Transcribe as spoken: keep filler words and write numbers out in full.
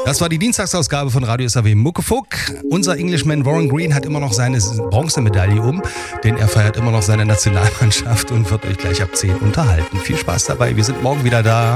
Das war die Dienstagsausgabe von Radio S A W Muckefuck. Unser Englishman Warren Green hat immer noch seine Bronzemedaille um, denn er feiert immer noch seine Nationalmannschaft und wird euch gleich ab zehn unterhalten. Viel Spaß dabei, wir sind morgen wieder da.